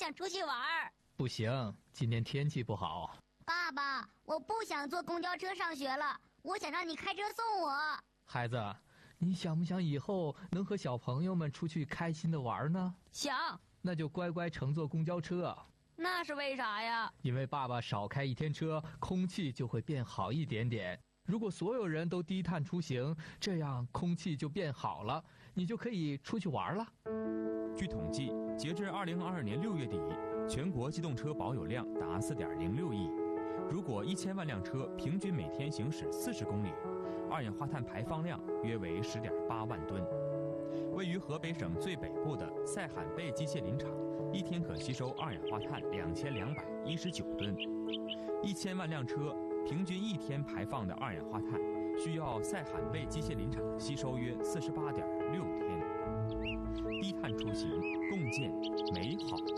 想出去玩。 不行，今天天气不好。 爸爸，我不想坐公交车上学了，我想让你开车送我。 孩子，你想不想以后能和小朋友们出去开心的玩呢？ 想。 那就乖乖乘坐公交车。 那是为啥呀？ 因为爸爸少开一天车，空气就会变好一点点。如果所有人都低碳出行，这样空气就变好了，你就可以出去玩了。 据统计，截至2022年6月底，全国机动车保有量达4.06亿。如果1000万辆车平均每天行驶40公里，二氧化碳排放量约为10.8万吨。位于河北省最北部的塞罕贝机械林场，一天可吸收二氧化碳2219吨。1000万辆车平均一天排放的二氧化碳，需要塞罕贝机械林场吸收约48.6天。低碳出行，共建美好。